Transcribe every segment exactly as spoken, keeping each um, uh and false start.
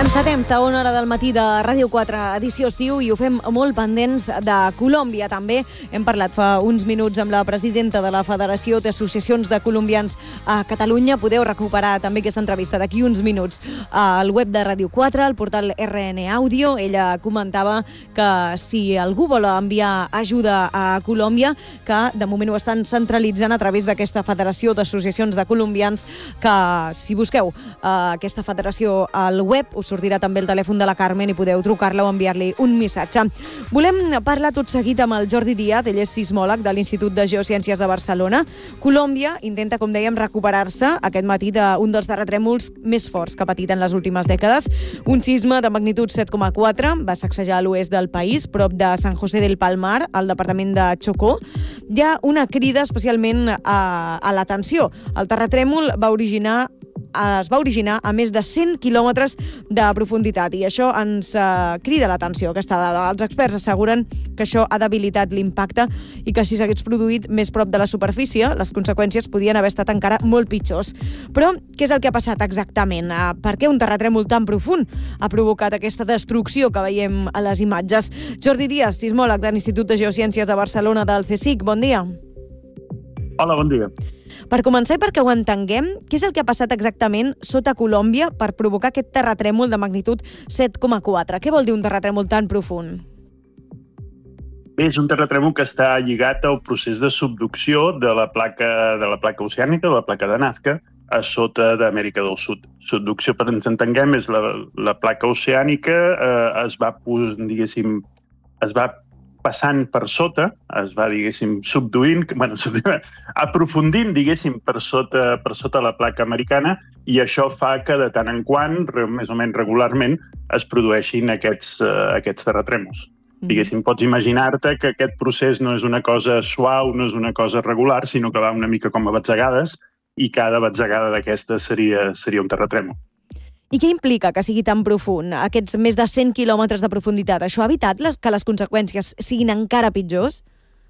Encetem segona hora del matí de Ràdio quatre, edició estiu, i ho fem molt pendents de Colòmbia. També hem parlat fa uns minuts amb la presidenta de la Federació d'Associacions de Colombians a Catalunya. Podeu recuperar també aquesta entrevista d'aquí uns minuts al web de Ràdio quatre, al portal R N Audio. Ella comentava que si algú vol enviar ajuda a Colòmbia, que de moment ho estan centralitzant a través d'aquesta Federació d'Associacions de Colombians, que si busqueu uh, aquesta federació al web us sortirà també el telèfon de la Carmen i podeu trucar-la o enviar-li un missatge. Volem parlar tot seguit amb el Jordi Díaz, ell és sismòleg de l'Institut de Geociències de Barcelona. Colòmbia intenta, com dèiem, recuperar-se aquest matí d'un dels terratrèmols més forts que ha patit en les últimes dècades. Un sisme de magnitud set coma quatre va sacsejar a l'oest del país, prop de San José del Palmar, al departament de Chocó. Hi ha una crida especialment a, a l'atenció. El terratrèmol va originar es va originar a més de cent quilòmetres de profunditat, i això ens eh, crida l'atenció, aquesta dada. Els experts asseguren que això ha debilitat l'impacte i que si s'hagués produït més prop de la superfície, les conseqüències podien haver estat encara molt pitjors. Però què és el que ha passat exactament? Eh, per què un terratrèmol tan profund ha provocat aquesta destrucció que veiem a les imatges? Jordi Díaz, sismòleg de l'Institut de Geociències de Barcelona del CSIC, bon dia. Hola, bon dia. Per començar i perquè ho entenguem, què és el que ha passat exactament sota Colòmbia per provocar aquest terratrèmol de magnitud set coma quatre? Què vol dir un terratrèmol tan profund? Bé, és un terratrèmol que està lligat al procés de subducció de la placa, de la placa oceànica, de la placa de Nazca, a sota d'Amèrica del Sud. Subducció, per ens entenguem, és la, la placa oceànica, eh, es va, diguéssim, es va passant per sota, es va, diguéssim, subduint, bueno, aprofundint, diguéssim, per sota, per sota la placa americana, i això fa que de tant en quant, més o menys regularment, es produeixin aquests, uh, aquests terratrèmols. Mm. Diguéssim, pots imaginar-te que aquest procés no és una cosa suau, no és una cosa regular, sinó que va una mica com a batzegades, i cada batzegada d'aquestes seria, seria un terratrèmol. I què implica que sigui tan profund, aquests més de cent quilòmetres de profunditat? Això ha evitat les, que les conseqüències siguin encara pitjors?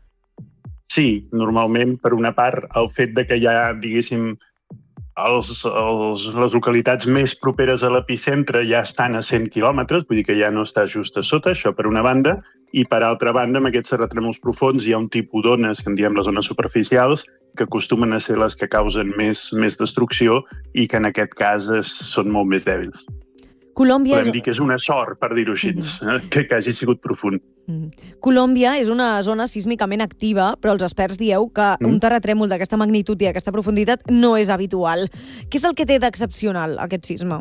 Sí, normalment, per una part, el fet de que hi ha, diguéssim, els, els, les localitats més properes a l'epicentre ja estan a cent quilòmetres, vull dir que ja no està just a sota, això per una banda, i per altra banda, amb aquests terratrèmols profunds hi ha un tipus d'ones, que en diem les ones superficials, que acostumen a ser les que causen més, més destrucció i que en aquest cas es, són molt més dèbils. Colòmbia Podem és... dir que és una sort, per dir-ho així, mm-hmm. que, que hagi sigut profund. Mm. Colòmbia és una zona sísmicament activa, però els experts dieu que mm. un terratrèmol d'aquesta magnitud i d'aquesta profunditat no és habitual. Què és el que té d'excepcional, aquest sisme?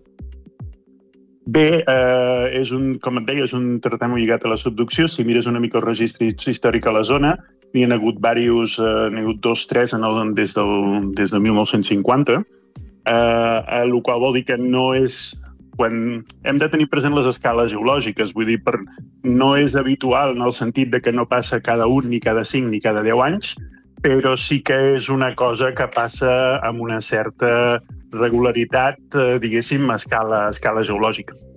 Bé, eh, és un, com et deia, és un terratrèmol lligat a la subducció. Si mires una mica el registre històric a la zona, n'hi ha hagut diversos, eh, n'hi ha hagut dos, tres en el, des, del, des de mil nou-cents cinquanta, eh, el qual vol dir que no és... Quan hem de tenir present les escales geològiques, vull dir, per, no és habitual en el sentit de que no passa cada un, ni cada cinc, ni cada deu anys, però sí que és una cosa que passa amb una certa regularitat, eh, diguéssim, a escala, a escala geològica.